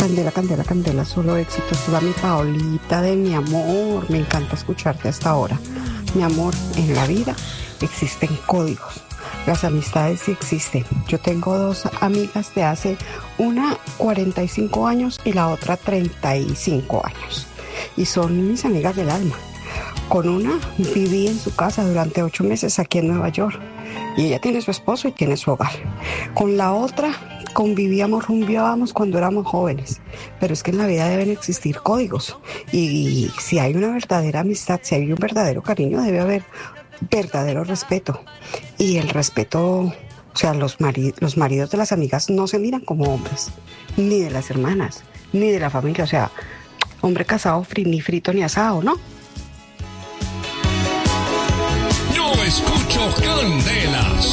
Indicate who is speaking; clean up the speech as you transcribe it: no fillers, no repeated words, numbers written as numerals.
Speaker 1: Candela, candela, candela, solo éxitos. Toda mi Paolita de mi amor, me encanta escucharte hasta ahora. Mi amor, en la vida existen códigos. Las amistades sí existen. Yo tengo dos amigas de hace una 45 años y la otra 35 años. Y son mis amigas del alma. Con una viví en su casa durante 8 meses aquí en Nueva York. Y ella tiene su esposo y tiene su hogar. Con la otra convivíamos, rumbeábamos cuando éramos jóvenes. Pero es que en la vida deben existir códigos. Y si hay una verdadera amistad, si hay un verdadero cariño, debe haber verdadero respeto. Y el respeto, o sea, los maridos de las amigas no se miran como hombres, ni de las hermanas, ni de la familia. O sea, hombre casado ni frito ni asado, ¿no?
Speaker 2: Yo escucho Candela,